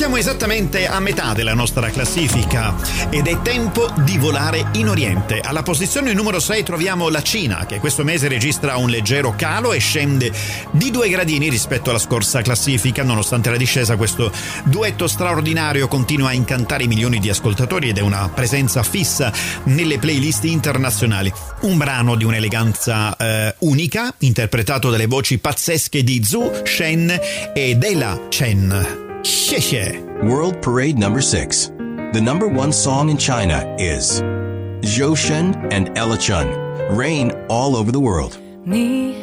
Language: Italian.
Siamo esattamente a metà della nostra classifica ed è tempo di volare in Oriente. Alla posizione numero 6 troviamo la Cina, che questo mese registra un leggero calo e scende di 2 gradini rispetto alla scorsa classifica. Nonostante la discesa, questo duetto straordinario continua a incantare milioni di ascoltatori ed è una presenza fissa nelle playlist internazionali. Un brano di un'eleganza unica, interpretato dalle voci pazzesche di Zhu Shen e Dela Chen. World Parade number 6. The number 1 song in China is Zhou Shen and Ella Chen, Rain All Over the World. 你